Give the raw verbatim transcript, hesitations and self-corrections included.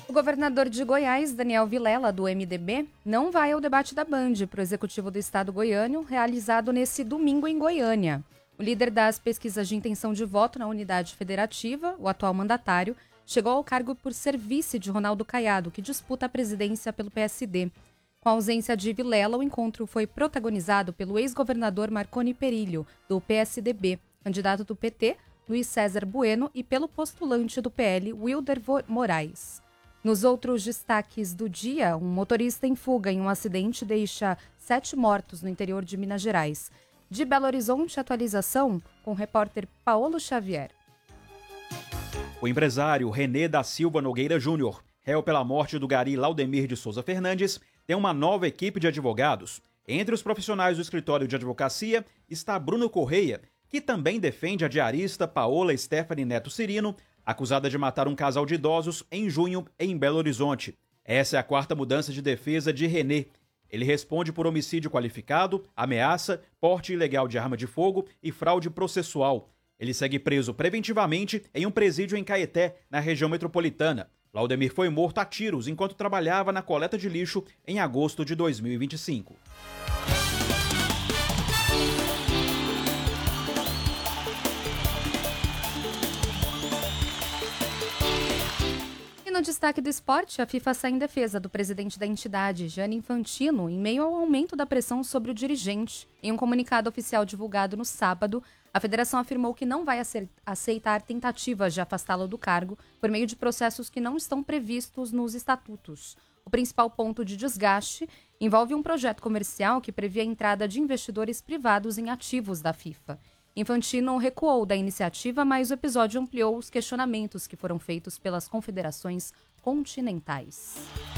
O governador de Goiás, Daniel Vilela, do M D B, não vai ao debate da Band para o Executivo do Estado goiano, realizado nesse domingo em Goiânia. O líder das pesquisas de intenção de voto na unidade federativa, o atual mandatário, chegou ao cargo por ser vice de Ronaldo Caiado, que disputa a presidência pelo P S D. Com a ausência de Vilela, o encontro foi protagonizado pelo ex-governador Marconi Perillo, do P S D B, candidato do P T, Luiz César Bueno, e pelo postulante do P L, Wilder Moraes. Nos outros destaques do dia, um motorista em fuga em um acidente deixa sete mortos no interior de Minas Gerais. De Belo Horizonte, atualização com o repórter Paulo Xavier. O empresário René da Silva Nogueira Júnior, réu pela morte do gari Laudemir de Souza Fernandes, tem uma nova equipe de advogados. Entre os profissionais do escritório de advocacia está Bruno Correia, que também defende a diarista Paola Stephanie Neto Cirino, acusada de matar um casal de idosos em junho em Belo Horizonte. Essa é a quarta mudança de defesa de René. Ele responde por homicídio qualificado, ameaça, porte ilegal de arma de fogo e fraude processual. Ele segue preso preventivamente em um presídio em Caeté, na região metropolitana. Laudemir foi morto a tiros enquanto trabalhava na coleta de lixo em agosto de dois mil e vinte e cinco. No destaque do esporte, a FIFA sai em defesa do presidente da entidade, Gianni Infantino, em meio ao aumento da pressão sobre o dirigente. Em um comunicado oficial divulgado no sábado, a federação afirmou que não vai aceitar tentativas de afastá-lo do cargo por meio de processos que não estão previstos nos estatutos. O principal ponto de desgaste envolve um projeto comercial que previa a entrada de investidores privados em ativos da FIFA. Infantino recuou da iniciativa, mas o episódio ampliou os questionamentos que foram feitos pelas confederações continentais.